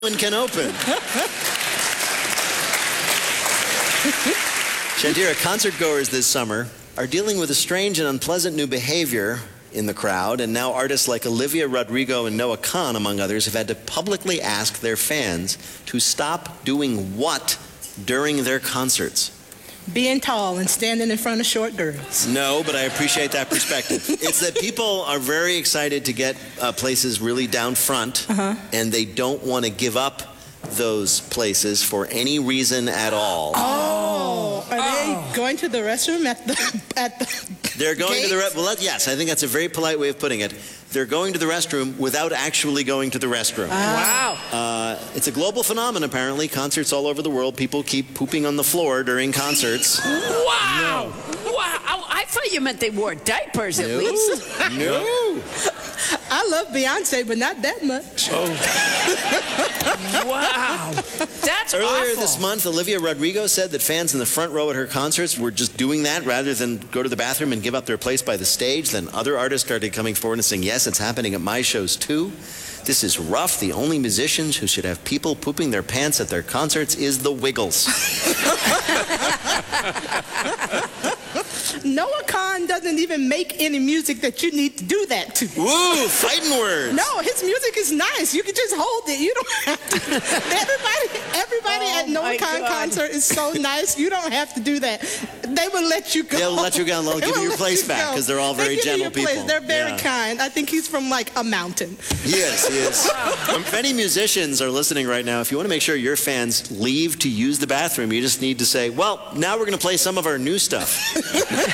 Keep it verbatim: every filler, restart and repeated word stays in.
one can open. Shantira, concert goers this summer are dealing with a strange and unpleasant new behavior in the crowd, and now artists like Olivia Rodrigo and Noah Kahan, among others, have had to publicly ask their fans to stop doing what during their concerts? Being tall and standing in front of short girls. No, but I appreciate that perspective. It's that people are very excited to get uh, places really down front, uh-huh. and they don't want to give up those places for any reason at all. Oh, are oh. they going to the restroom at the at the They're going gates? to the re- well, that, yes, I think that's a very polite way of putting it. They're going to the restroom without actually going to the restroom. Wow. Uh, it's a global phenomenon, apparently. Concerts all over the world, people keep pooping on the floor during concerts. Wow. No. Wow. I thought you meant they wore diapers at no. least. No. I love Beyonce, but not that much. Oh. Wow. That's Earlier awful. this month, Olivia Rodrigo said that fans in the front row at her concerts were just doing that rather than go to the bathroom and give up their place by the stage. Then other artists started coming forward and saying, yes, it's happening at my shows too. This is rough. The only musicians who should have people pooping their pants at their concerts is the Wiggles. Noah Kahan doesn't even make any music that you need to do that to. Woo, fighting words. No, his music is nice. You can just hold it. You don't have to. Everybody, everybody Oh at Noah my Kahan God. concert is so nice. You don't have to do that. They will let you go. They'll let you go. They'll They give you will your let place you back go. because they're all They very give you gentle your place. people. They're very Yeah. kind. I think he's from like a mountain. He is, he is. Um, Many musicians are listening right now. If you want to make sure your fans leave to use the bathroom, you just need to say, well, now we're going to play some of our new stuff.